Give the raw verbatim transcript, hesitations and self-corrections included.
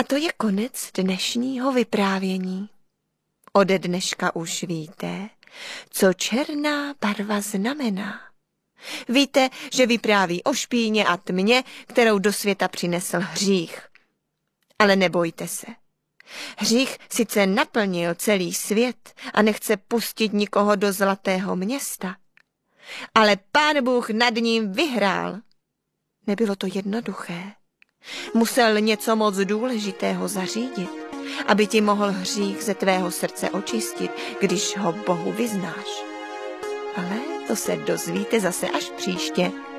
to je konec dnešního vyprávění. Ode dneška už víte, co černá barva znamená. Víte, že vypráví o špíně a tmě, kterou do světa přinesl hřích. Ale nebojte se. Hřích sice naplnil celý svět a nechce pustit nikoho do zlatého města, ale Pán Bůh nad ním vyhrál. Nebylo to jednoduché. Musel něco moc důležitého zařídit, aby ti mohl hřích ze tvého srdce očistit, když ho Bohu vyznáš. Ale to se dozvíte zase až příště.